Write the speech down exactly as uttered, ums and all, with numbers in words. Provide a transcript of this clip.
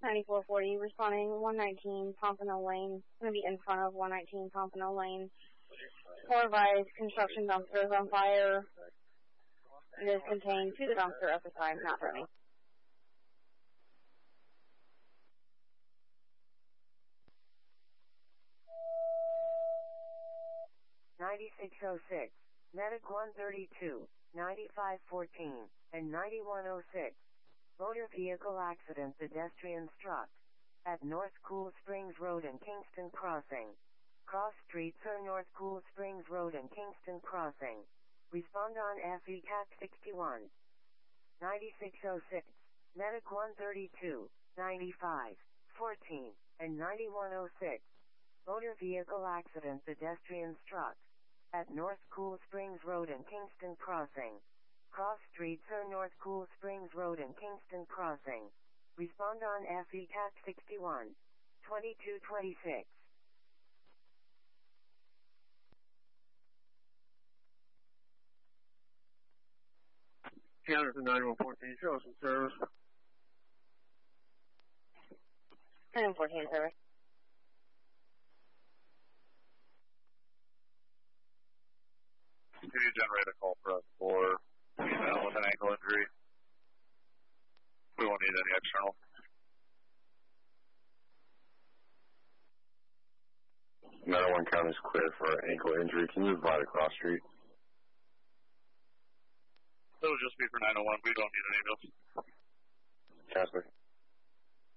ninety-four forty, responding one nineteen Pompano Lane. Going to be in front of one nineteen Pompano Lane. Four advised, construction dumpster is on fire. It is contained to the dumpster at the time, not running. ninety-six oh six, Medic one thirty-two, ninety-five fourteen, and ninety-one oh six. Motor vehicle accident, pedestrian struck at North Cool Springs Road and Kingston Crossing. Cross streets are North Cool Springs Road and Kingston Crossing. Respond on F E C A C sixty-one. ninety-six oh six, Medic one thirty-two, ninety-five fourteen, and ninety-one oh six. Motor vehicle accident, pedestrian struck at North Cool Springs Road and Kingston Crossing. Cross streets are North Cool Springs Road and Kingston Crossing. Respond on F E C A C sixty-one, twenty-two twenty-six. Counter to ninety-one fourteen, show us some service. ninety-one fourteen service. Can you generate a call for us for female with an ankle injury? We won't need any external. nine oh one count is clear for ankle injury. Can you provide a cross street? It'll just be for nine oh one. We don't need an ambulance. Casper.